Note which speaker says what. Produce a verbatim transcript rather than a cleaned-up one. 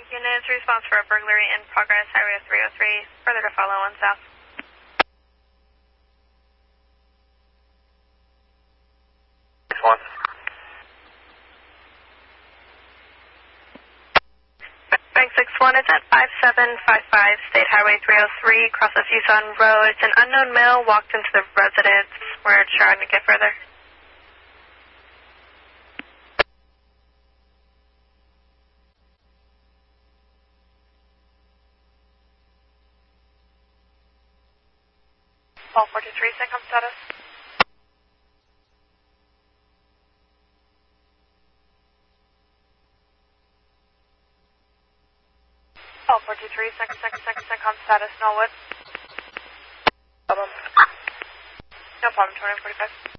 Speaker 1: Units, response for a burglary in progress, Highway three oh three, further to follow on south.
Speaker 2: six one.
Speaker 1: Bank six one, it's at five seven five five, State Highway three oh three, crosses Houston Road. It's an unknown male walked into the residence. We're trying to get further. Call four two three, SECOM status. Call four two three, second, second, second, SECOM status, Norwood. Problem. No problem, twenty forty-five.